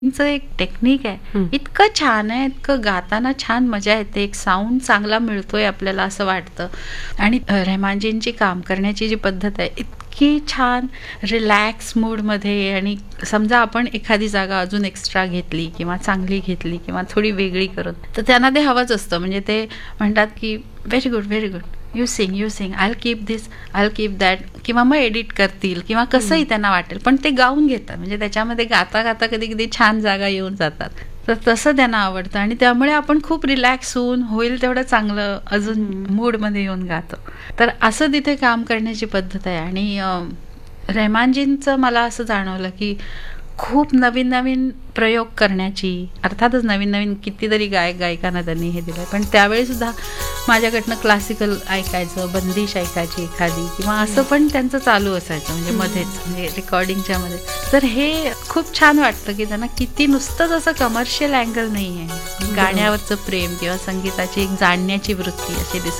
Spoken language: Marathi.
चं एक टेक्निक आहे, इतकं छान आहे, इतकं गाताना छान मजा येते, एक साऊंड चांगला मिळतोय आपल्याला असं वाटतं. आणि रेहमानजींची काम करण्याची जी पद्धत आहे इतकी छान रिलॅक्स मूडमध्ये. आणि समजा आपण एखादी जागा अजून एक्स्ट्रा घेतली किंवा चांगली घेतली किंवा थोडी वेगळी करून, तर त्यांना ते हवंच असतं. म्हणजे ते म्हणतात की very good, very good, you sing, I keep this, I keep that. किंवा मग एडिट करतील किंवा कसंही त्यांना वाटेल, पण ते गाऊन घेतात. म्हणजे त्याच्यामध्ये गाता गाता कधी कधी छान जागा येऊन जातात. तर तसं त्यांना आवडतं आणि त्यामुळे आपण खूप रिलॅक्स होऊन होईल तेवढं चांगलं अजून मूडमध्ये येऊन गातो. तर असं तिथे काम करण्याची पद्धत आहे. आणि रेहमानजींचं मला असं जाणवलं की खूप नवीन नवीन प्रयोग करण्याची, अर्थातच नवीन नवीन कितीतरी गायक गायिकांना त्यांनी हे दिलं, पण त्यावेळी सुद्धा माझ्याकडनं क्लासिकल ऐकायचं, बंदिश ऐकायची एखादी किंवा असं पण त्यांचं चालू असायचं. म्हणजे मध्येच, म्हणजे रेकॉर्डिंगच्या मध्ये. तर हे खूप छान वाटतं की त्यांना किती नुसतंच असं कमर्शियल अँगल नाही आहे, गाण्यावरचं प्रेम किंवा संगीताची एक जाणण्याची वृत्ती अशी दिसत